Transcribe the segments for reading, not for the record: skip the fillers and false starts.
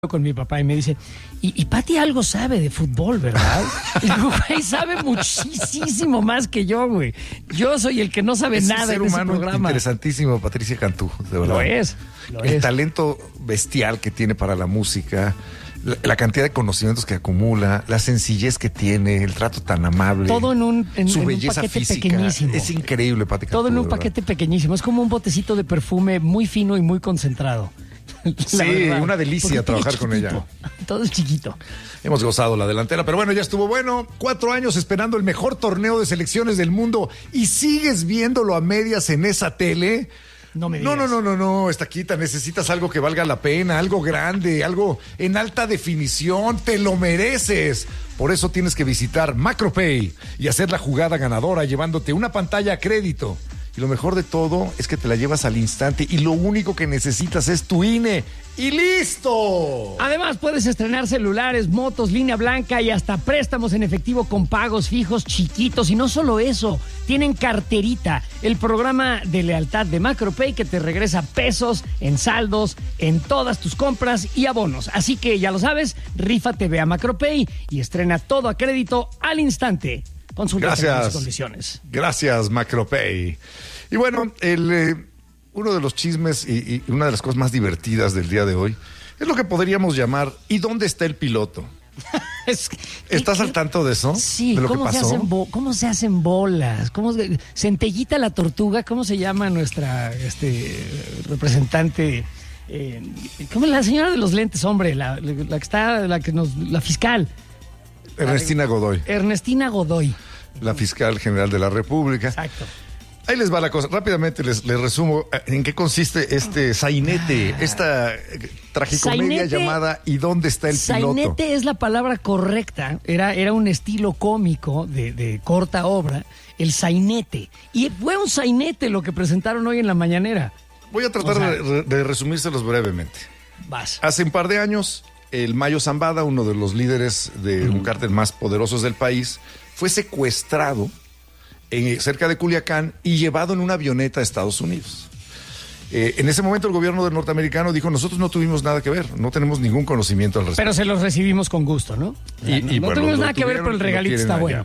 con mi papá y me dice, y Pati algo sabe de fútbol, ¿verdad? Y digo, güey, sabe muchísimo más que yo, güey. Yo soy el que no sabe nada en ese programa. Interesantísimo, Patricia Cantú, de verdad. Lo es. El talento bestial que tiene para la música, la cantidad de conocimientos que acumula, la sencillez que tiene, el trato tan amable. Todo su belleza paquete física. Pequeñísimo. Es increíble, Pati Cantú. Todo en un paquete pequeñísimo. Es como un botecito de perfume muy fino y muy concentrado. Sí, verdad, una delicia trabajar con ella. Todo es chiquito. Hemos gozado la delantera, pero bueno, ya estuvo bueno. 4 años esperando el mejor torneo de selecciones del mundo y sigues viéndolo a medias en esa tele. No me digas. No, Estaquita, necesitas algo que valga la pena, algo grande, algo en alta definición, te lo mereces. Por eso tienes que visitar MacroPay y hacer la jugada ganadora llevándote una pantalla a crédito. Y lo mejor de todo es que te la llevas al instante y lo único que necesitas es tu INE. ¡Y listo! Además, puedes estrenar celulares, motos, línea blanca y hasta préstamos en efectivo con pagos fijos chiquitos. Y no solo eso, tienen Carterita, el programa de lealtad de MacroPay que te regresa pesos en saldos, en todas tus compras y abonos. Así que ya lo sabes, rífate, ve a MacroPay y estrena todo a crédito al instante. Consulta términos y condiciones. Gracias, MacroPay. Y bueno, uno de los chismes y una de las cosas más divertidas del día de hoy es lo que podríamos llamar ¿y dónde está el piloto? ¿Estás al tanto de eso? Sí, ¿de lo que pasó? ¿Cómo se hacen bolas? Centellita la tortuga, ¿cómo se llama nuestra representante? ¿Cómo es la señora de los lentes, hombre? La fiscal. Ernestina Godoy. Ernestina Godoy. La fiscal general de la República. Exacto. Ahí les va la cosa. Rápidamente les resumo en qué consiste este sainete, esta tragicomedia llamada ¿y dónde está el piloto? Sainete es la palabra correcta. Era un estilo cómico de corta obra, el sainete. Y fue un sainete lo que presentaron hoy en la mañanera. Voy a tratar de resumírselos brevemente. Vas. Hace un par de años, el Mayo Zambada, uno de los líderes de un cártel más poderosos del país, fue secuestrado cerca de Culiacán y llevado en una avioneta a Estados Unidos. En ese momento el gobierno norteamericano dijo, nosotros no tuvimos nada que ver, no tenemos ningún conocimiento al respecto. Pero se los recibimos con gusto, ¿no? No tuvimos nada que ver, pero el regalito está bueno.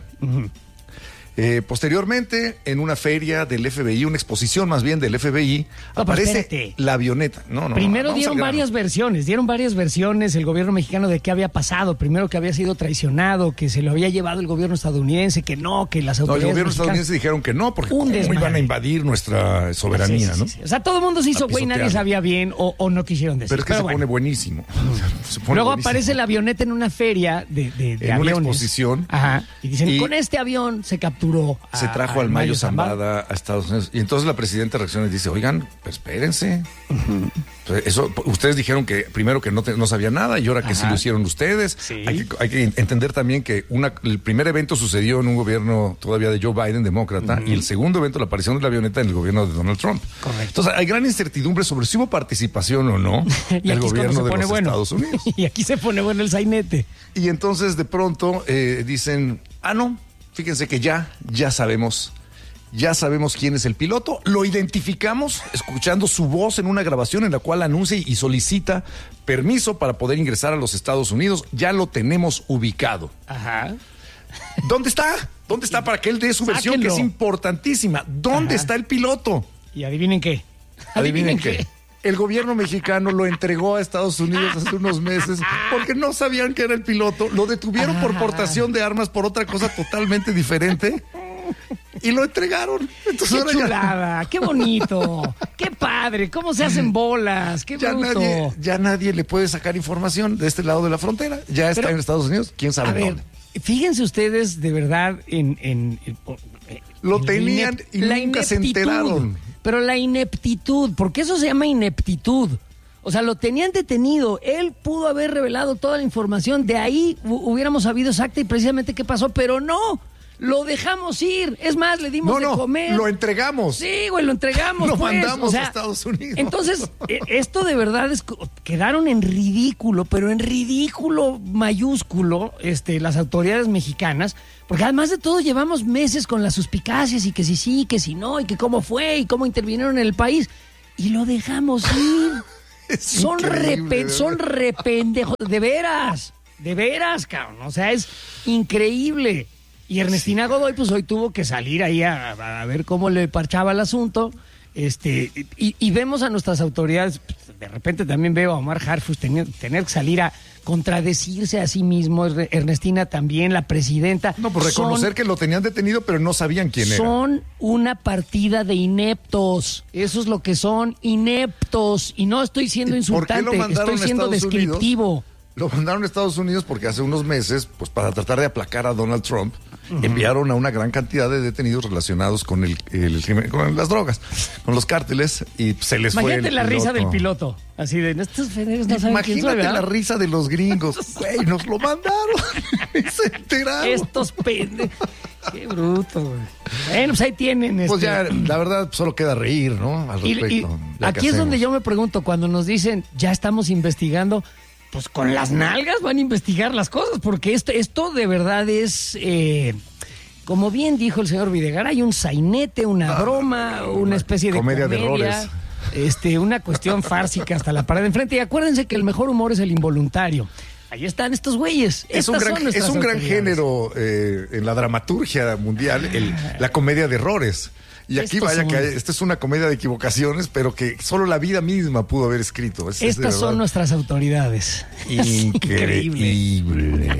Posteriormente, en una feria del FBI, una exposición más bien del FBI, aparece la avioneta. Primero dieron varias versiones, el gobierno mexicano de qué había pasado. Primero que había sido traicionado, que se lo había llevado el gobierno estadounidense, que no, que las autoridades el gobierno estadounidense dijeron que no, porque ¿cómo iban a invadir nuestra soberanía? Sí. O sea, todo el mundo se hizo güey, nadie sabía bien o no quisieron decir. Pero es que se pone buenísimo. Luego aparece la avioneta en una feria de en aviones. Una exposición. Ajá. Y dicen, con este avión se capturó. Se trajo al Mayo Zambada a Estados Unidos. Y entonces la presidenta reacciona y dice, oigan, pues espérense. Eso, ustedes dijeron que primero que no sabía nada y ahora que sí lo hicieron ustedes. Sí. Hay que entender también que el primer evento sucedió en un gobierno todavía de Joe Biden, demócrata, y el segundo evento, la aparición de la avioneta en el gobierno de Donald Trump. Correcto. Entonces hay gran incertidumbre sobre si hubo participación o no del gobierno de los Estados Unidos. Y aquí se pone bueno el sainete. Y entonces de pronto dicen, no, fíjense que ya sabemos quién es el piloto, lo identificamos escuchando su voz en una grabación en la cual anuncia y solicita permiso para poder ingresar a los Estados Unidos, ya lo tenemos ubicado. Ajá. ¿Dónde está? ¿Dónde está para que él dé su versión, que es importantísima? ¿Dónde está el piloto? Y adivinen qué. Adivinen qué. El gobierno mexicano lo entregó a Estados Unidos hace unos meses porque no sabían que era el piloto. Lo detuvieron por portación de armas por otra cosa totalmente diferente y lo entregaron. Entonces, ¡qué chulada! ¡Qué bonito! ¡Qué padre! ¿Cómo se hacen bolas? ¡Qué bruto! Ya nadie le puede sacar información de este lado de la frontera. Ya está en Estados Unidos. ¿Quién sabe dónde? Fíjense ustedes de verdad lo tenían y nunca se enteraron. Pero la ineptitud, porque eso se llama ineptitud. O sea, lo tenían detenido. Él pudo haber revelado toda la información. De ahí hubiéramos sabido exacta y precisamente qué pasó, pero no. Lo dejamos ir. Es más, le dimos de comer. Lo entregamos. Sí, güey, lo entregamos. Lo mandamos a Estados Unidos. Entonces, esto de verdad quedaron en ridículo, pero en ridículo mayúsculo, las autoridades mexicanas, porque además de todo llevamos meses con las suspicacias y que si sí, que si no, y que cómo fue y cómo intervinieron en el país. Y lo dejamos ir. Son rependejos, de veras, cabrón. O sea, es increíble. Y Ernestina Godoy, pues hoy tuvo que salir ahí a ver cómo le parchaba el asunto. Y vemos a nuestras autoridades, de repente también veo a Omar Harfuch tener que salir a contradecirse a sí mismo, Ernestina también, la presidenta. No, pues reconocer que lo tenían detenido, pero no sabían quién era. Son una partida de ineptos, eso es lo que son, ineptos, y no estoy siendo insultante, estoy siendo descriptivo. Lo mandaron a Estados Unidos porque hace unos meses, pues para tratar de aplacar a Donald Trump, enviaron a una gran cantidad de detenidos relacionados con el crimen, con las drogas, con los cárteles, y se les fue el Imagínate la risa del piloto, así de, estos federos no saben quién soy, Imagínate la risa de los gringos, güey, nos lo mandaron, y se enteraron. Estos pendejos, qué bruto, güey. Bueno, pues ahí tienen. Pues ya, la verdad, solo queda reír, ¿no? Al respecto. Y aquí es donde yo me pregunto, cuando nos dicen, ya estamos investigando, pues con las nalgas van a investigar las cosas, porque esto de verdad es, como bien dijo el señor Videgaray, hay un sainete, una broma, una especie de comedia de errores. Una cuestión fársica hasta la pared de enfrente. Y acuérdense que el mejor humor es el involuntario. Ahí están estos güeyes. Es un gran género en la dramaturgia mundial, la comedia de errores. Y aquí esta es una comedia de equivocaciones, pero que solo la vida misma pudo haber escrito. Estas son nuestras autoridades. Increíble.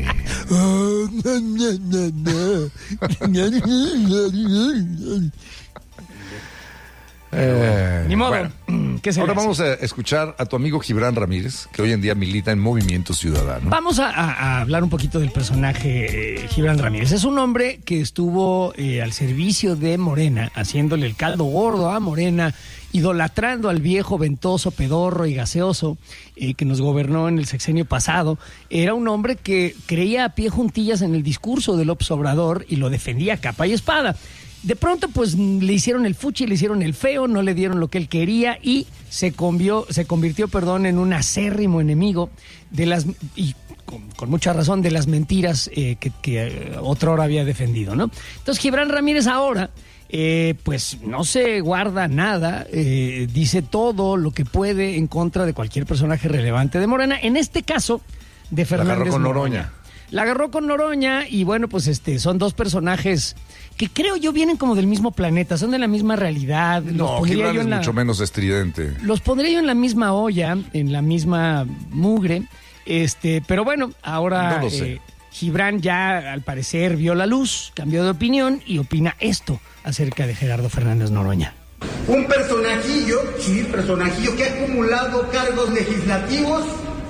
Ni modo. Bueno, ahora vamos a escuchar a tu amigo Gibran Ramírez, que hoy en día milita en Movimiento Ciudadano. Vamos a hablar un poquito del personaje Gibran Ramírez. Es un hombre que estuvo al servicio de Morena, haciéndole el caldo gordo a Morena, idolatrando al viejo ventoso, pedorro y gaseoso que nos gobernó en el sexenio pasado. Era un hombre que creía a pie juntillas en el discurso de López Obrador y lo defendía a capa y espada. De pronto, pues, le hicieron el fuchi, le hicieron el feo, no le dieron lo que él quería y se convirtió, en un acérrimo enemigo de las, y con mucha razón, de las mentiras que otrora había defendido, ¿no? Entonces, Gibran Ramírez ahora, pues, no se guarda nada, dice todo lo que puede en contra de cualquier personaje relevante de Morena, en este caso, de Fernández La agarró con Noroña. La agarró con Noroña y bueno, pues son dos personajes que creo yo vienen como del mismo planeta, son de la misma realidad. No, Gibran es mucho menos estridente. Los pondría yo en la misma olla, en la misma mugre, pero bueno, ahora no sé. Gibran ya al parecer vio la luz, cambió de opinión y opina esto acerca de Gerardo Fernández Noroña. Un personajillo que ha acumulado cargos legislativos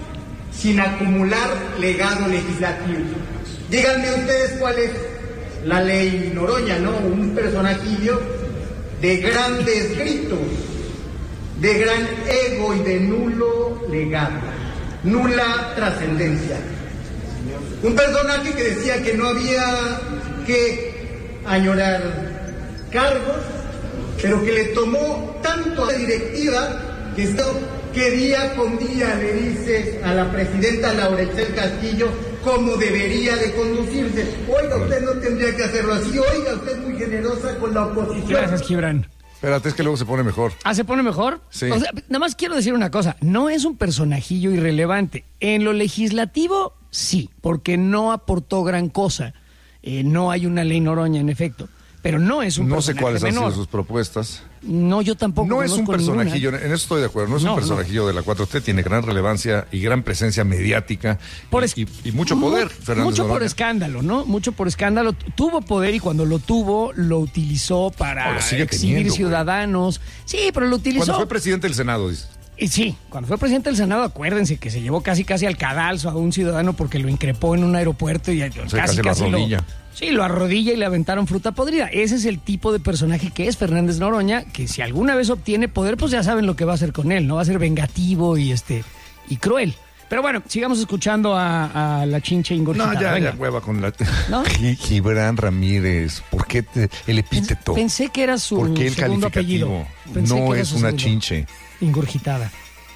sin acumular legado legislativo. Díganme ustedes cuál es la ley Noroña, ¿no? Un personajillo de grandes gritos, de gran ego y de nulo legado, nula trascendencia. Un personaje que decía que no había que añorar cargos, pero que le tomó tanto a la directiva que día con día le dice a la presidenta Laura Itzel Castillo cómo debería de conducirse. Oiga, usted no tendría que hacerlo así. Oiga, usted es muy generosa con la oposición. Gracias, Gibran. Espérate, es que luego se pone mejor. ¿Se pone mejor? Sí. O sea, nada más quiero decir una cosa. No es un personajillo irrelevante. En lo legislativo, sí, porque no aportó gran cosa. No hay una ley Noroña, en efecto. Pero no es un personaje No sé cuáles menor. han sido sus propuestas. No, yo tampoco. No es un personajillo, ninguna. en eso estoy de acuerdo, no es un personajillo de la 4T, tiene gran relevancia y gran presencia mediática y mucho poder, Fernández Mucho Noroña. por escándalo, ¿no? Mucho por escándalo. Tuvo poder y cuando lo tuvo, lo utilizó para exhibir teniendo, ciudadanos. Sí, pero lo utilizó. Cuando fue presidente del Senado, dice. Y sí, cuando fue presidente del Senado, acuérdense que se llevó casi al cadalso a un ciudadano porque lo increpó en un aeropuerto y casi lo arrodilla. Lo arrodilla y le aventaron fruta podrida. Ese es el tipo de personaje que es Fernández Noroña, que si alguna vez obtiene poder, pues ya saben lo que va a hacer con él, ¿no? Va a ser vengativo y cruel. Pero bueno, sigamos escuchando a la chinche ingurgitada. No, ya hueva con la... ¿No? Gibran Ramírez, ¿por qué el epíteto? Pensé que era su ¿Por qué el segundo calificativo? apellido. No es una chinche. Ingurgitada.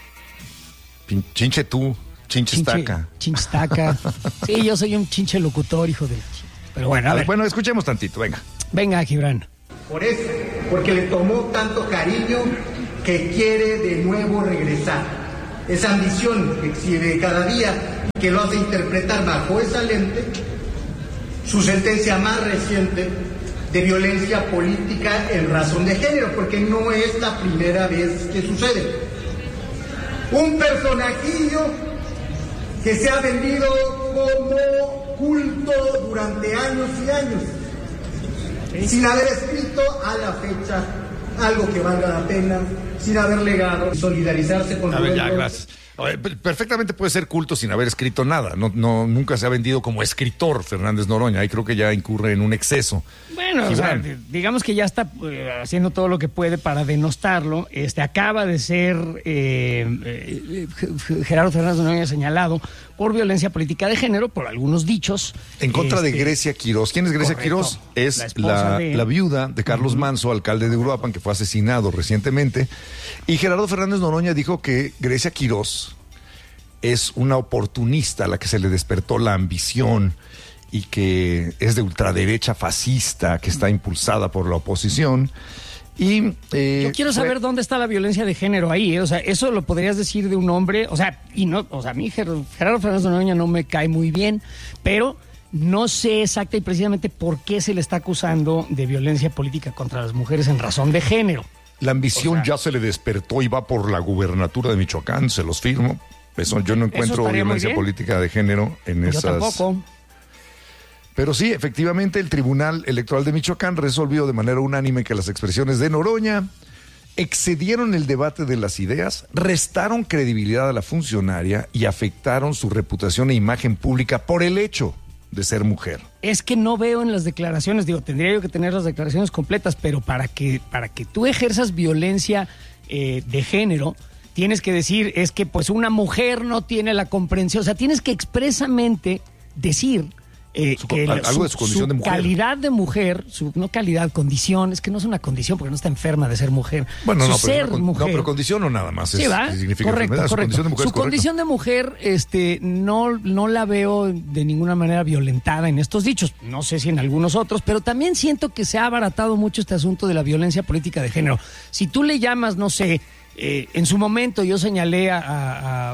Chinche tú, chinchestaca. Chinchestaca. Sí, yo soy un chinche locutor, hijo de... Pero bueno, a ver. Bueno, escuchemos tantito, venga. Venga, Gibran. Por eso, porque le tomó tanto cariño que quiere de nuevo regresar. esa ambición que exhibe cada día y que lo hace interpretar bajo esa lente su sentencia más reciente de violencia política en razón de género, porque no es la primera vez que sucede. Un personajillo que se ha vendido como culto durante años y años, sin haber escrito a la fecha algo que valga la pena, sin haber legado, solidarizarse con... A ver, ya, gracias. Perfectamente puede ser culto sin haber escrito nada. Nunca se ha vendido como escritor Fernández Noroña. Ahí creo que ya incurre en un exceso. Bueno, o sea, digamos que ya está haciendo todo lo que puede para denostarlo. Acaba de ser Gerardo Fernández Noroña señalado por violencia política de género, por algunos dichos. En contra de Grecia Quirós. ¿Quién es Grecia Quirós? Es la viuda de Carlos Manso, alcalde de Uruapan, que fue asesinado recientemente. Y Gerardo Fernández Noroña dijo que Grecia Quirós es una oportunista a la que se le despertó la ambición y que es de ultraderecha fascista, que está impulsada por la oposición. Y yo quiero saber dónde está la violencia de género ahí, o sea, eso lo podrías decir de un hombre, o sea, a mí Gerardo Fernández Noroña no me cae muy bien, pero no sé exacta y precisamente por qué se le está acusando de violencia política contra las mujeres en razón de género. La ambición ya se le despertó y va por la gubernatura de Michoacán, se los firmo. Yo no encuentro violencia política de género en esas... Yo tampoco. Pero sí, efectivamente, el Tribunal Electoral de Michoacán resolvió de manera unánime que las expresiones de Noroña excedieron el debate de las ideas, restaron credibilidad a la funcionaria y afectaron su reputación e imagen pública por el hecho de ser mujer. Es que no veo en las declaraciones, tendría yo que tener las declaraciones completas, pero para que tú ejerzas violencia de género, tienes que decir, es que pues una mujer no tiene la comprensión, o sea, tienes que expresamente decir que algo de su condición de mujer. Calidad de mujer, no calidad, condición, es que no es una condición porque no está enferma de ser mujer. Bueno, su ser mujer. No, pero condición o nada más. Sí, ¿va? Significa correcto. Su condición de mujer. Su condición de mujer, no la veo de ninguna manera violentada en estos dichos. No sé si en algunos otros, pero también siento que se ha abaratado mucho este asunto de la violencia política de género. Si tú le llamas, no sé, en su momento yo señalé a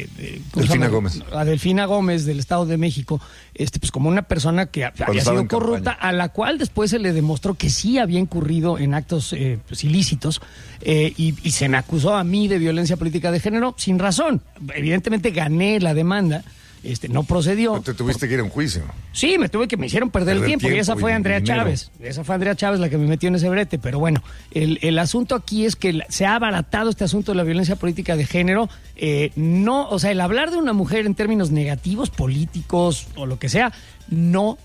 Delfina Gómez del Estado de México, pues como una persona que había sido corrupta, a la cual después se le demostró que sí había incurrido en actos pues, ilícitos, y se me acusó a mí de violencia política de género sin razón. Evidentemente gané la demanda. No procedió. Te tuviste que ir a un juicio. Sí, me hicieron perder el tiempo y esa fue Andrea Chávez. Esa fue Andrea Chávez la que me metió en ese brete. Pero bueno, el asunto aquí es que se ha abaratado este asunto de la violencia política de género. O sea, el hablar de una mujer en términos negativos, políticos o lo que sea, no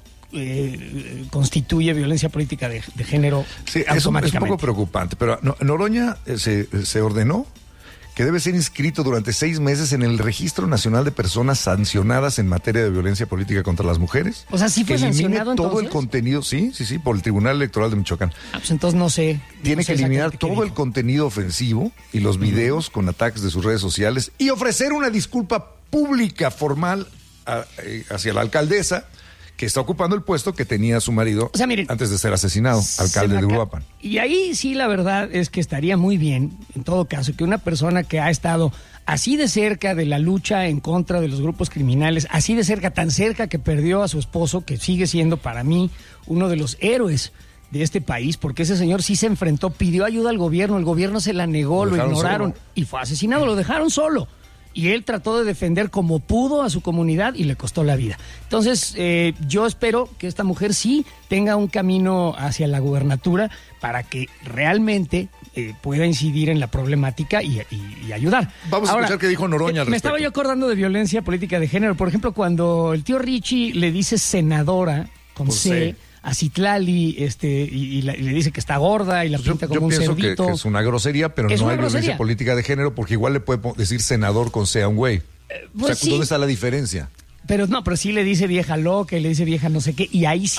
constituye violencia política de género. Sí, es un poco preocupante. Pero Noroña se ordenó que debe ser inscrito durante 6 meses en el Registro Nacional de Personas Sancionadas en materia de violencia política contra las mujeres. O sea, sí fue sancionado todo entonces. El contenido, sí, por el Tribunal Electoral de Michoacán. Pues entonces no sé. Tiene que eliminar todo el contenido ofensivo y los videos con ataques de sus redes sociales y ofrecer una disculpa pública formal hacia la alcaldesa, que está ocupando el puesto que tenía su marido, miren, antes de ser asesinado, alcalde de Uruapan. Y ahí sí la verdad es que estaría muy bien, en todo caso, que una persona que ha estado así de cerca de la lucha en contra de los grupos criminales, así de cerca, tan cerca que perdió a su esposo, que sigue siendo para mí uno de los héroes de este país, porque ese señor sí se enfrentó, pidió ayuda al gobierno, el gobierno se la negó, lo ignoraron y fue asesinado, lo dejaron solo. Y él trató de defender como pudo a su comunidad y le costó la vida. Entonces, yo espero que esta mujer sí tenga un camino hacia la gubernatura para que realmente pueda incidir en la problemática y ayudar. Vamos a escuchar qué dijo Noroña al respecto. Me estaba yo acordando de violencia política de género. Por ejemplo, cuando el tío Richie le dice senadora con C a Citlali, y le dice que está gorda y la pinta como un cerdito. Yo pienso que es una grosería, pero no hay violencia política de género, porque igual le puede decir senador con C a un güey. Pues sí. ¿Dónde está la diferencia? Pero sí le dice vieja loca y le dice vieja no sé qué, y ahí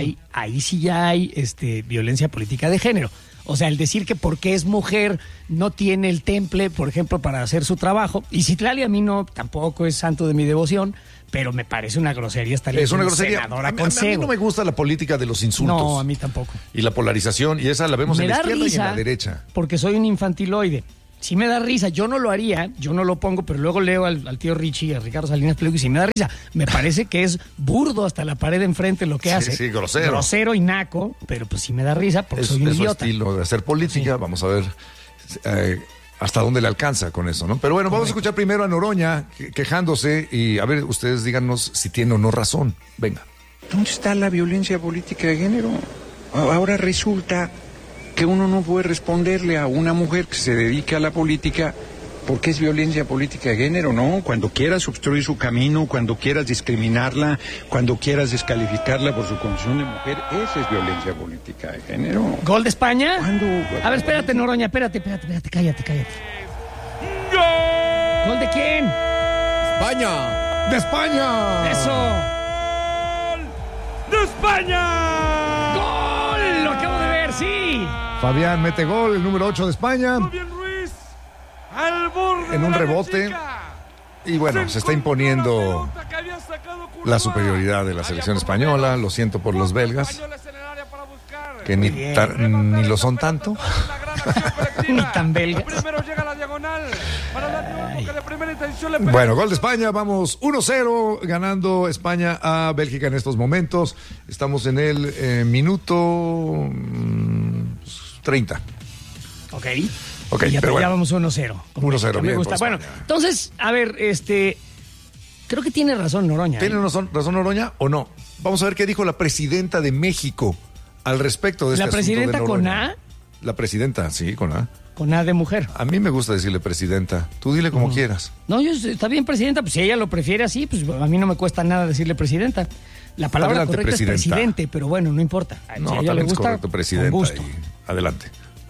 sí ya hay violencia política de género. O sea, el decir que porque es mujer no tiene el temple, por ejemplo, para hacer su trabajo. Y Citlali a mí tampoco es santo de mi devoción, pero me parece una grosería estar es una grosería. Senadora a mí no me gusta la política de los insultos. No, a mí tampoco. Y la polarización, y esa la vemos en la izquierda y en la derecha. Porque soy un infantiloide. sí me da risa. Yo no lo haría, yo no lo pongo, pero luego leo al tío Richie, a Ricardo Salinas Pliego, y sí me da risa. Me parece que es burdo hasta la pared de enfrente lo que hace. Sí, grosero. Grosero y naco, pero pues sí me da risa porque soy un es su idiota. estilo de hacer política. Sí. Vamos a ver hasta dónde le alcanza con eso, ¿no? Pero bueno, vamos a escuchar primero a Noroña quejándose y a ver, ustedes díganos si tiene o no razón. Venga. ¿Dónde está la violencia política de género? Ahora resulta que uno no puede responderle a una mujer que se dedica a la política porque es violencia política de género, ¿no? Cuando quieras obstruir su camino, cuando quieras discriminarla, cuando quieras descalificarla por su condición de mujer, esa es violencia política de género. ¿Gol de España? ¿Cuándo? A ver, espérate, Noroña, espérate, cállate. ¿Gol de quién? ¡España! ¡De España! ¡Eso! ¡De España! ¡Gol! Lo acabo de ver, sí. Fabián mete gol, el número 8 de España. Fabián Ruiz, al borde en un de la rebote. chica. Y bueno, se está imponiendo la superioridad de la selección española. Lo siento por los belgas, que ni lo son tanto. Ni tan belgas. Bueno, gol de España, vamos 1-0 ganando España a Bélgica en estos momentos. Estamos en el minuto 30. Ok, ya, pero bueno, vamos 1-0. 1-0, me bien. gusta. Bueno, entonces, a ver, creo que tiene razón Noroña. ¿Tiene razón Noroña o no? Vamos a ver qué dijo la presidenta de México al respecto de este asunto de Noroña. ¿La presidenta con A? La presidenta, sí, con A. Con A de mujer. A mí me gusta decirle presidenta. Tú dile como quieras. No, está bien presidenta, pues si ella lo prefiere así, pues a mí no me cuesta nada decirle presidenta. La palabra adelante, correcta presidenta. es presidente, pero bueno, no importa. No, si a ella también le gusta, es correcto, presidenta. con gusto. Adelante.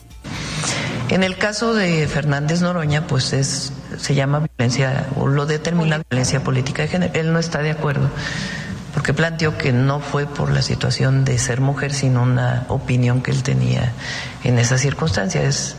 En el caso de Fernández Noroña, pues se llama violencia, o lo determina violencia política de género. Él no está de acuerdo, porque planteó que no fue por la situación de ser mujer, sino una opinión que él tenía en esa circunstancia. Es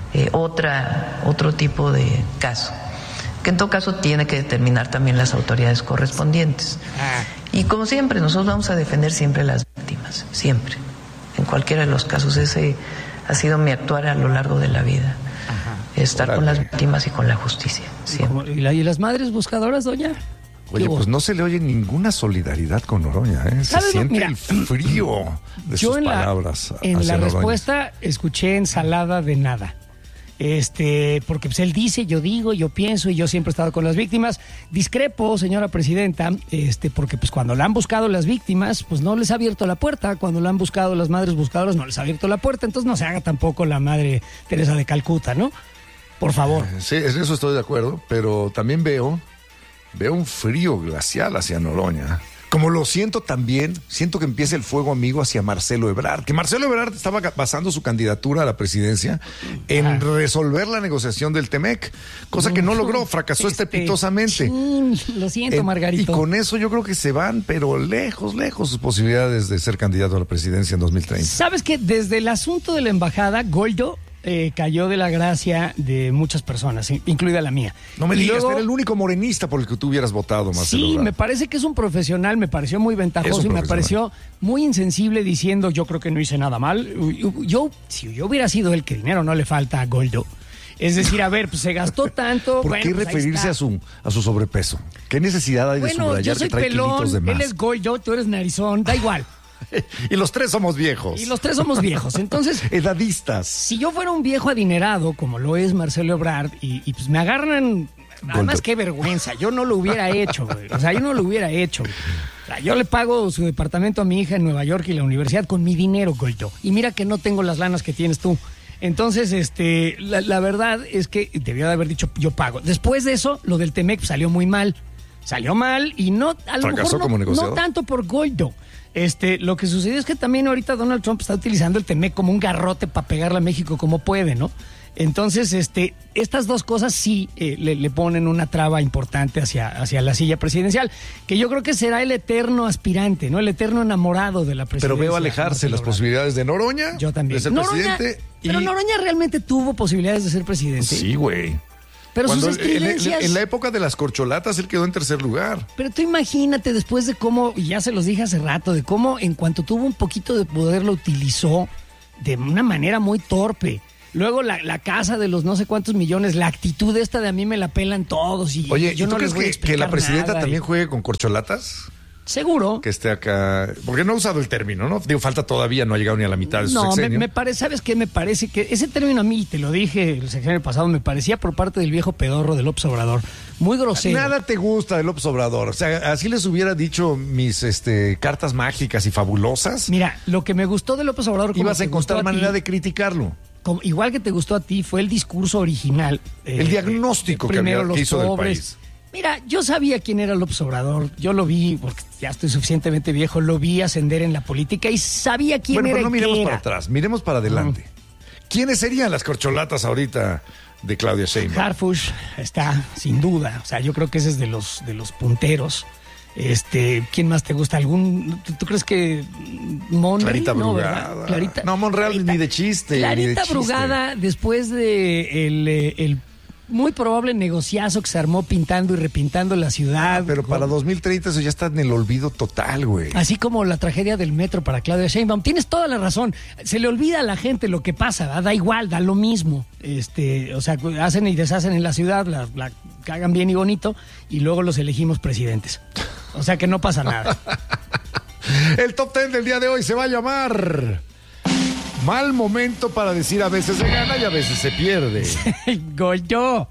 otro tipo de caso, que en todo caso tiene que determinar también las autoridades correspondientes. Y como siempre, nosotros vamos a defender siempre a las víctimas, siempre, en cualquiera de los casos. Ese ha sido mi actuar a lo largo de la vida. Estar con las víctimas y con la justicia, siempre. ¿Y las madres buscadoras, doña? Oye, pues no se le oye ninguna solidaridad con Noroña, ¿eh? Se siente el frío de sus palabras. En la Noroña. respuesta escuché ensalada de nada. Porque pues él dice, yo digo, yo pienso, y yo siempre he estado con las víctimas. Discrepo, señora presidenta, porque pues cuando la han buscado las víctimas, pues no les ha abierto la puerta. Cuando la han buscado las madres buscadoras, no les ha abierto la puerta. Entonces no se haga tampoco la madre Teresa de Calcuta, ¿no? Por favor. Sí, en eso estoy de acuerdo, pero también veo un frío glacial hacia Noroña. Como lo siento también, siento que empieza el fuego amigo hacia Marcelo Ebrard, que Marcelo Ebrard estaba basando su candidatura a la presidencia en resolver la negociación del TEMEC, cosa que no logró, fracasó estrepitosamente. Lo siento, Margarito. Y con eso yo creo que se van, pero lejos sus posibilidades de ser candidato a la presidencia en 2030. ¿Sabes qué? Desde el asunto de la embajada, Goldo cayó de la gracia de muchas personas, incluida la mía. No me digas, luego, era el único morenista por el que tú hubieras votado, Marcelo Sí, Ebrard. me parece que es un profesional, me pareció muy ventajoso y me pareció muy insensible diciendo, yo creo que no hice nada mal. Si yo hubiera sido el que dinero no le falta a Goldo. Es decir, a ver, pues se gastó tanto. ¿Por qué pues referirse a su sobrepeso? ¿Qué necesidad hay de subrayar yo soy que trae pelón, kilitos de más? él es Goldo, tú eres narizón, da igual. Y los tres somos viejos. Entonces, edadistas. Si yo fuera un viejo adinerado, como lo es Marcelo Ebrard, y pues me agarran, además qué vergüenza, yo no lo hubiera hecho, güey. O sea, yo no lo hubiera hecho, güey. O sea, yo le pago su departamento a mi hija en Nueva York y la universidad con mi dinero, Goldo. Y mira que no tengo las lanas que tienes tú. Entonces, la verdad es que debió de haber dicho, yo pago. Después de eso, lo del TEMEC salió muy mal. Salió mal y no, a lo fracasó mejor como negociador. No tanto por Goldo. Lo que sucedió es que también ahorita Donald Trump está utilizando el TEMEC como un garrote para pegarle a México como puede, ¿no? Entonces, estas dos cosas sí le ponen una traba importante hacia la silla presidencial, que yo creo que será el eterno aspirante, ¿no? El eterno enamorado de la presidencia. Pero veo alejarse las posibilidades de Noroña. Yo también. De ser presidente. Pero Noroña realmente tuvo posibilidades de ser presidente. Sí, güey. Pero cuando sus estridencias... en la época de las corcholatas él quedó en tercer lugar. Pero tú imagínate después de cómo, y ya se los dije hace rato, de cómo en cuanto tuvo un poquito de poder lo utilizó de una manera muy torpe. Luego la casa de los no sé cuántos millones, la actitud esta de a mí me la pelan todos. Y oye, yo ¿y tú no les voy a crees que la explicar presidenta nada, también juegue con corcholatas? Seguro. Que esté acá, porque no ha usado el término, ¿no? Digo, falta todavía, no ha llegado ni a la mitad de su sexenio. Me parece, ¿sabes qué? Me parece que ese término a mí, te lo dije el sexenio pasado, me parecía por parte del viejo pedorro del López Obrador, muy grosero. Nada te gusta de López Obrador, o sea, así les hubiera dicho mis cartas mágicas y fabulosas. Mira, lo que me gustó de López Obrador... Ibas a encontrar manera de criticarlo. Igual que te gustó a ti, fue el discurso original. El diagnóstico que hizo del país. Mira, yo sabía quién era López Obrador, yo lo vi, porque ya estoy suficientemente viejo, lo vi ascender en la política y sabía quién era. Bueno, pero no miremos para atrás, miremos para adelante. ¿Quiénes serían las corcholatas ahorita de Claudia Sheinbaum? Harfuch está, sin duda, o sea, yo creo que ese es de los punteros. ¿Quién más te gusta? ¿Tú crees que Monreal? Clarita Brugada. Clarita, no, Monreal ni de chiste. Clarita Brugada, después de el muy probable negociazo que se armó pintando y repintando la ciudad. Pero para 2030 eso ya está en el olvido total, güey. Así como la tragedia del metro para Claudia Sheinbaum. Tienes toda la razón. Se le olvida a la gente lo que pasa, ¿verdad? Da igual, da lo mismo. O sea, hacen y deshacen en la ciudad, la cagan bien y bonito, y luego los elegimos presidentes. O sea que no pasa nada. El top 10 del día de hoy se va a llamar... Mal momento para decir a veces se gana y a veces se pierde. Goyo.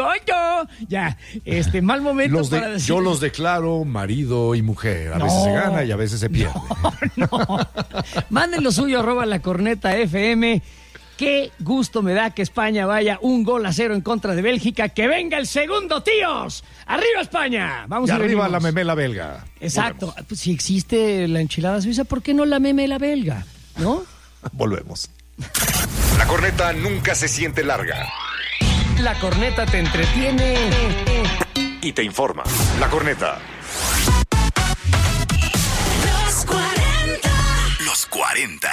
Ya, mal momento para decir... Yo los declaro marido y mujer. A veces se gana y a veces se pierde. No. Manden lo suyo, @lacorneta.fm. Qué gusto me da que España vaya 1-0 en contra de Bélgica. ¡Que venga el segundo, tíos! ¡Arriba España! Vamos y a arriba la memela belga. Exacto. Pues, si existe la enchilada suiza, ¿por qué no la memela belga? ¿No? Volvemos. La corneta nunca se siente larga. La corneta te entretiene y te informa. La corneta. Los 40.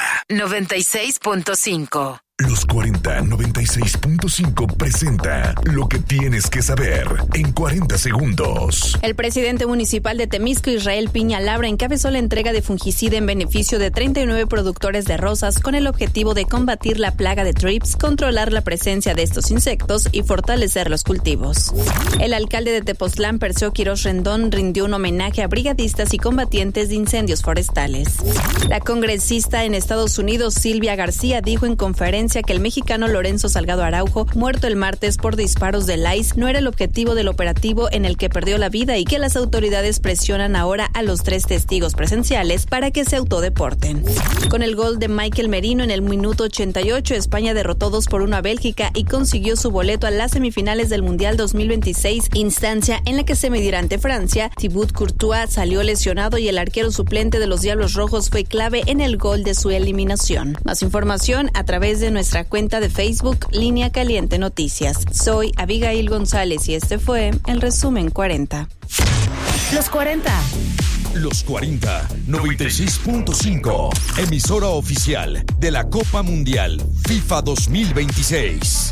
96.5. Los 40 96.5 presenta lo que tienes que saber en 40 segundos. El presidente municipal de Temisco, Israel Piña Labra, encabezó la entrega de fungicida en beneficio de 39 productores de rosas con el objetivo de combatir la plaga de thrips, controlar la presencia de estos insectos y fortalecer los cultivos. El alcalde de Tepoztlán, Perseo Quirós Rendón, rindió un homenaje a brigadistas y combatientes de incendios forestales. La congresista en Estados Unidos, Silvia García, dijo en conferencia que el mexicano Lorenzo Salgado Araujo, muerto el martes por disparos del ICE, no era el objetivo del operativo en el que perdió la vida y que las autoridades presionan ahora a los 3 testigos presenciales para que se autodeporten. Con el gol de Michael Merino en el minuto 88, España derrotó 2-1 a Bélgica y consiguió su boleto a las semifinales del Mundial 2026, instancia en la que se medirá ante Francia. Thibaut Courtois salió lesionado y el arquero suplente de los Diablos Rojos fue clave en el gol de su eliminación. Más información a través de nuestra cuenta de Facebook, Línea Caliente Noticias. Soy Abigail González y este fue el resumen 40. Los 40. Los 40 96.5. Emisora oficial de la Copa Mundial FIFA 2026.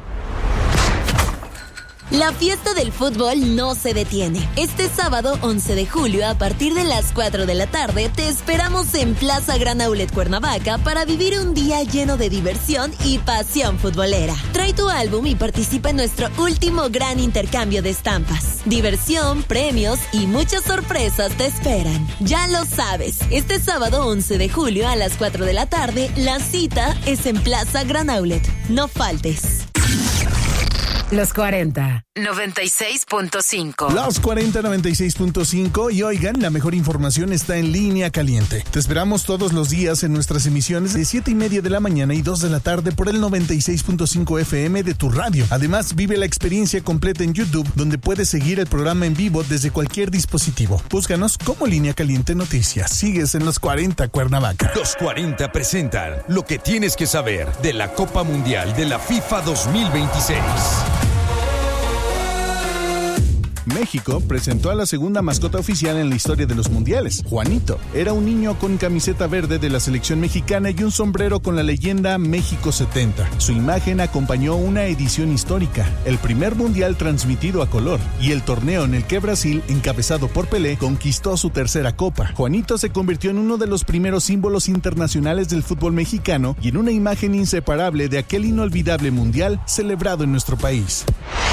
La fiesta del fútbol no se detiene. Este sábado 11 de julio a partir de las 4 de la tarde te esperamos en Plaza Gran Outlet Cuernavaca para vivir un día lleno de diversión y pasión futbolera. Trae tu álbum y participa en nuestro último gran intercambio de estampas. Diversión, premios y muchas sorpresas te esperan. Ya lo sabes, este sábado 11 de julio a las 4 de la tarde la cita es en Plaza Gran Outlet. No faltes. Los 40. 96.5. Los 40 96.5 y oigan, la mejor información está en Línea Caliente. Te esperamos todos los días en nuestras emisiones de 7:30 de la mañana y 2 de la tarde por el 96.5 FM de tu radio. Además, vive la experiencia completa en YouTube, donde puedes seguir el programa en vivo desde cualquier dispositivo. Búscanos como Línea Caliente Noticias. Sigues en Los 40 Cuernavaca. Los 40 presentan lo que tienes que saber de la Copa Mundial de la FIFA 2026. México presentó a la segunda mascota oficial en la historia de los mundiales, Juanito. Era un niño con camiseta verde de la selección mexicana y un sombrero con la leyenda México 70. Su imagen acompañó una edición histórica, el primer mundial transmitido a color, y el torneo en el que Brasil, encabezado por Pelé, conquistó su tercera copa. Juanito se convirtió en uno de los primeros símbolos internacionales del fútbol mexicano y en una imagen inseparable de aquel inolvidable mundial celebrado en nuestro país.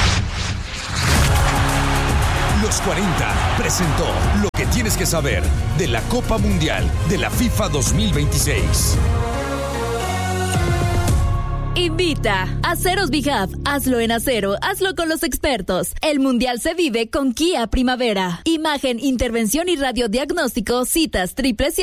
Los 40 presentó lo que tienes que saber de la Copa Mundial de la FIFA 2026. Invita. Aceros Bihab. Hazlo en acero. Hazlo con los expertos. El mundial se vive con Kia Primavera. Imagen, intervención y radiodiagnóstico. Citas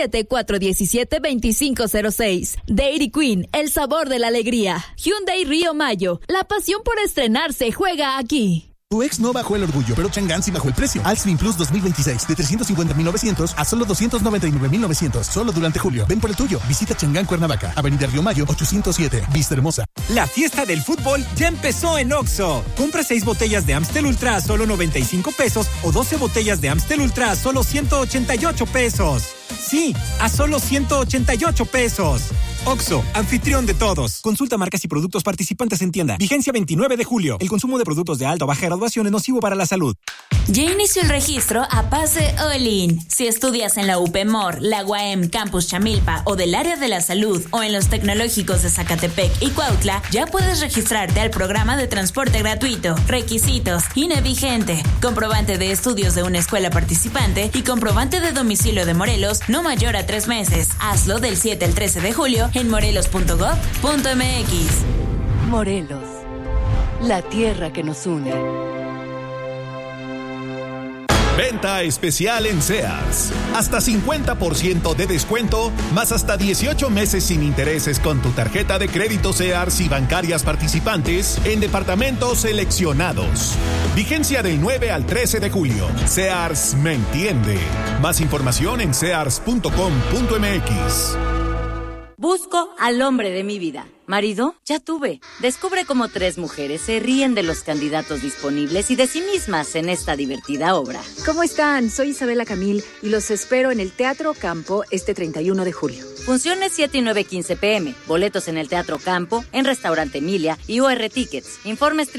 777-2506. Dairy Queen. El sabor de la alegría. Hyundai Río Mayo. La pasión por estrenarse juega aquí. Tu ex no bajó el orgullo, pero Chang'an sí bajó el precio. Alslim Plus 2026, de 350,900 a solo 299,900. Solo durante julio. Ven por el tuyo. Visita Chang'an Cuernavaca, Avenida Río Mayo, 807, Vista Hermosa. La fiesta del fútbol ya empezó en Oxxo. Compra 6 botellas de Amstel Ultra a solo 95 pesos o 12 botellas de Amstel Ultra a solo 188 pesos. Sí, a solo 188 pesos. Oxxo, anfitrión de todos. Consulta marcas y productos participantes en tienda. Vigencia 29 de julio. El consumo de productos de alta o baja graduación es nocivo para la salud. Ya inició el registro a Pase All-In. Si estudias en la UPMOR, la UAM Campus Chamilpa o del área de la salud o en los tecnológicos de Zacatepec y Cuautla, ya puedes registrarte al programa de transporte gratuito. Requisitos: INE vigente, comprobante de estudios de una escuela participante y comprobante de domicilio de Morelos no mayor a 3 meses. Hazlo del 7 al 13 de julio en morelos.gov.mx. Morelos, la tierra que nos une. Venta especial en Sears. Hasta 50% de descuento, más hasta 18 meses sin intereses con tu tarjeta de crédito Sears y bancarias participantes en departamentos seleccionados. Vigencia del 9 al 13 de julio. Sears me entiende. Más información en sears.com.mx. Busco al hombre de mi vida. Marido, ya tuve. Descubre cómo 3 mujeres se ríen de los candidatos disponibles y de sí mismas en esta divertida obra. ¿Cómo están? Soy Isabela Camil y los espero en el Teatro Campo este 31 de julio. Funciones 7 y 9:15 p.m. Boletos en el Teatro Campo, en Restaurante Emilia y UR Tickets. Informes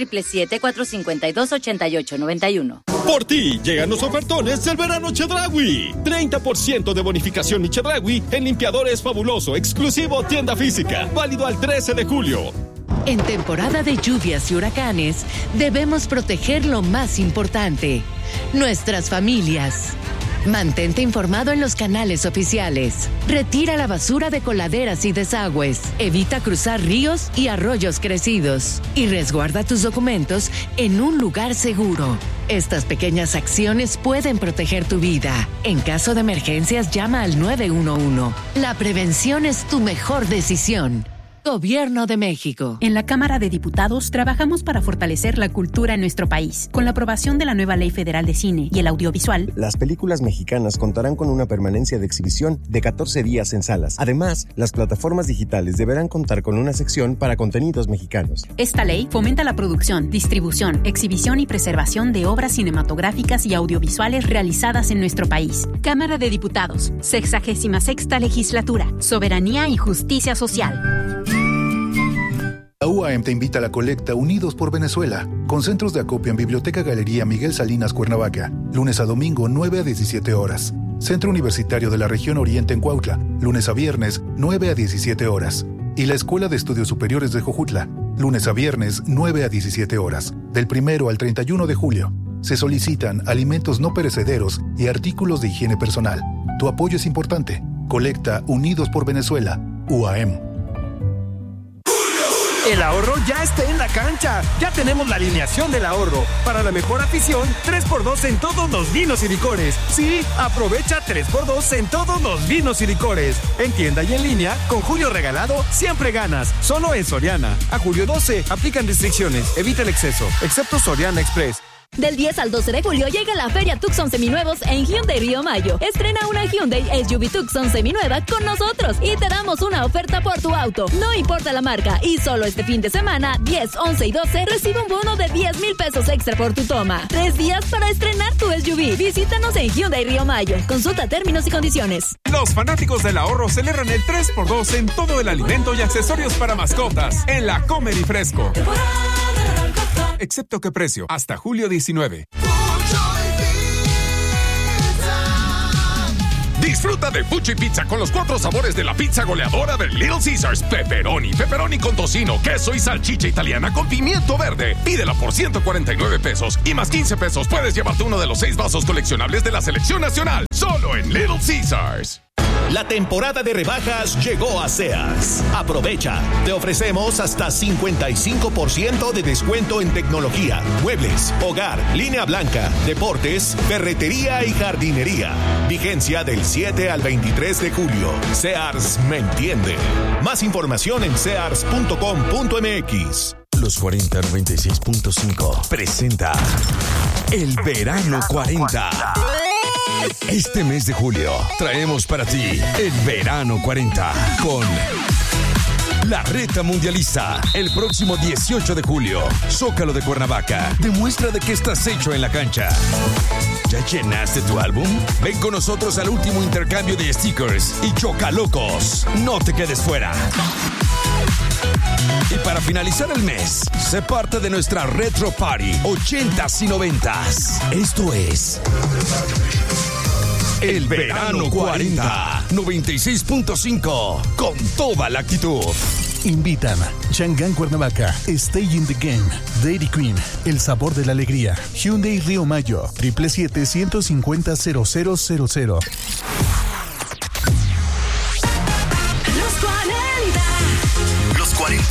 777-452-8891. Por ti llegan los ofertones del verano Chedraui. 30% de bonificación y Chedraui en limpiadores fabuloso, exclusivo tienda física. Válido al 13 de julio. En temporada de lluvias y huracanes, debemos proteger lo más importante: nuestras familias. Mantente informado en los canales oficiales. Retira la basura de coladeras y desagües. Evita cruzar ríos y arroyos crecidos. Y resguarda tus documentos en un lugar seguro. Estas pequeñas acciones pueden proteger tu vida. En caso de emergencias, llama al 911. La prevención es tu mejor decisión. Gobierno de México. En la Cámara de Diputados trabajamos para fortalecer la cultura en nuestro país. Con la aprobación de la nueva Ley Federal de Cine y el Audiovisual, las películas mexicanas contarán con una permanencia de exhibición de 14 días en salas. Además, las plataformas digitales deberán contar con una sección para contenidos mexicanos. Esta ley fomenta la producción, distribución, exhibición y preservación de obras cinematográficas y audiovisuales realizadas en nuestro país. Cámara de Diputados, 66ª Legislatura. Soberanía y justicia social. La UAM te invita a la colecta Unidos por Venezuela, con centros de acopio en Biblioteca Galería Miguel Salinas, Cuernavaca, lunes a domingo 9 a 17 horas. Centro Universitario de la Región Oriente en Cuautla, lunes a viernes 9 a 17 horas. Y la Escuela de Estudios Superiores de Jojutla, lunes a viernes 9 a 17 horas, del 1 al 31 de julio. Se solicitan alimentos no perecederos y artículos de higiene personal. Tu apoyo es importante. Colecta Unidos por Venezuela, UAM. El ahorro ya está en la cancha. Ya tenemos la alineación del ahorro. Para la mejor afición, 3x2 en todos los vinos y licores. Sí, aprovecha 3x2 en todos los vinos y licores. En tienda y en línea, con Julio Regalado, siempre ganas. Solo en Soriana. A julio 12, aplican restricciones. Evita el exceso, excepto Soriana Express. Del 10 al 12 de julio llega la Feria Tucson Seminuevos en Hyundai Río Mayo. Estrena una Hyundai SUV Tucson Seminueva con nosotros y te damos una oferta por tu auto. No importa la marca. Y solo este fin de semana, 10, 11 y 12, recibe un bono de 10,000 pesos extra por tu toma. 3 días para estrenar tu SUV. Visítanos en Hyundai Río Mayo. Consulta términos y condiciones. Los fanáticos del ahorro celebran el 3x2 en todo el alimento y accesorios para mascotas en la Comer y Fresco. Excepto que precio, hasta julio 19. Disfruta de Pucho y Pizza con los 4 sabores de la pizza goleadora de Little Caesars. Pepperoni con tocino, queso y salchicha italiana con pimiento verde. Pídela por 149 pesos y más 15 pesos puedes llevarte uno de los 6 vasos coleccionables de la selección nacional. Solo en Little Caesars. La temporada de rebajas llegó a Sears. Aprovecha. Te ofrecemos hasta 55% de descuento en tecnología, muebles, hogar, línea blanca, deportes, ferretería y jardinería. Vigencia del 7 al 23 de julio. Sears me entiende. Más información en sears.com.mx. Los 4096.5 presenta El Verano 40. Este mes de julio traemos para ti el Verano 40 con la Reta Mundialista. El próximo 18 de julio, Zócalo de Cuernavaca. Demuestra de qué estás hecho en la cancha. ¿Ya llenaste tu álbum? Ven con nosotros al último intercambio de stickers y choca locos. No te quedes fuera. Y para finalizar el mes, sé parte de nuestra Retro Party 80s y 90s. Esto es El Verano 40 96.5 con toda la actitud. Invitan Chang'an Cuernavaca, Stay in the Game, Dairy Queen, El Sabor de la Alegría, Hyundai Río Mayo, 777-150-0000. Los 40.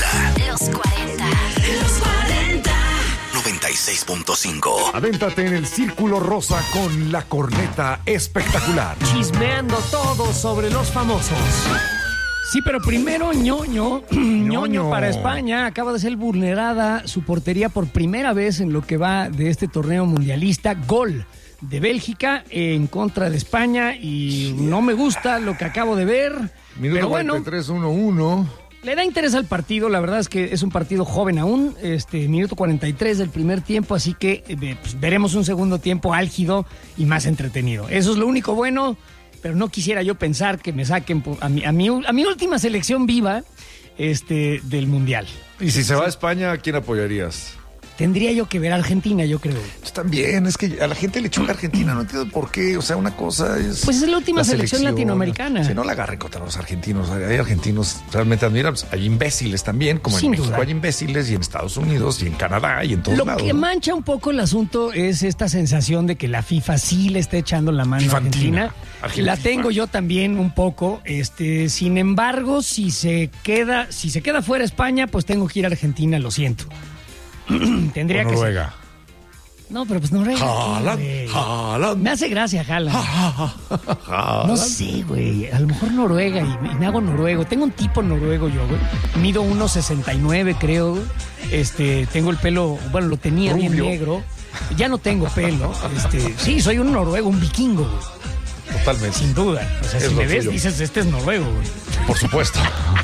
96.5. Adéntrate en el Círculo Rosa con la corneta espectacular. Chismeando todo sobre los famosos. Sí, pero primero ñoño para España. Acaba de ser vulnerada su portería por primera vez en lo que va de este torneo mundialista. Gol de Bélgica en contra de España y no me gusta lo que acabo de ver. Minuto pero bueno, 43, 1-1. Le da interés al partido, la verdad es que es un partido joven aún, minuto 43 del primer tiempo, así que pues, veremos un segundo tiempo álgido y más entretenido. Eso es lo único bueno, pero no quisiera yo pensar que me saquen a mi última selección viva del Mundial. Y si se va a España, ¿a quién apoyarías? Tendría yo que ver a Argentina, yo creo. Pues también, es que a la gente le choca Argentina, no entiendo por qué. O sea, una cosa es... Pues es la última selección latinoamericana. Si no la agarren contra los argentinos. Hay argentinos realmente admirables. Hay imbéciles también, como en México hay imbéciles, y en Estados Unidos, y en Canadá, y en todos lados. Lo que mancha un poco el asunto es esta sensación de que la FIFA sí le está echando la mano a Argentina. La tengo yo también un poco. Sin embargo, si se queda fuera España, pues tengo que ir a Argentina, lo siento. Tendría que Noruega. No, pero pues Noruega. Haaland. Me hace gracia Haaland. No sé, güey. A lo mejor Noruega y me hago noruego. Tengo un tipo noruego yo, güey. Mido 1.69, creo, güey. Tengo el pelo, bueno, lo tenía rubio, bien negro. Ya no tengo pelo. Sí, soy un noruego, un vikingo, güey. Totalmente. Sin duda. O sea, si me ves, dices, este es noruego, güey. Por supuesto.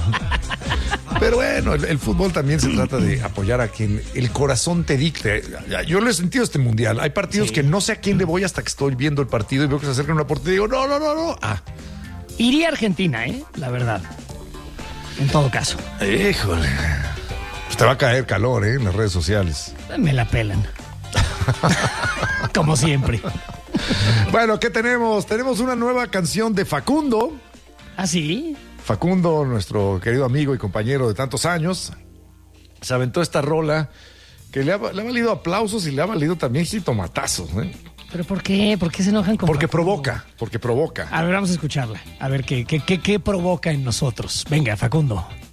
Pero bueno, el fútbol también se trata de apoyar a quien el corazón te dicte. Yo lo he sentido este mundial. Hay partidos que no sé a quién le voy hasta que estoy viendo el partido y veo que se acerca una portería y digo, no. Iría a Argentina, la verdad. En todo caso. Híjole. Pues te va a caer calor, en las redes sociales. Me la pelan. Como siempre. Bueno, ¿qué tenemos? Tenemos una nueva canción de Facundo. ¿Ah, sí? Facundo, nuestro querido amigo y compañero de tantos años, se aventó esta rola que le ha valido aplausos y le ha valido también jitomatazos, ¿Pero por qué? ¿Por qué se enojan con Porque Facundo? provoca. A ver, vamos a escucharla. A ver qué provoca en nosotros. Venga, Facundo.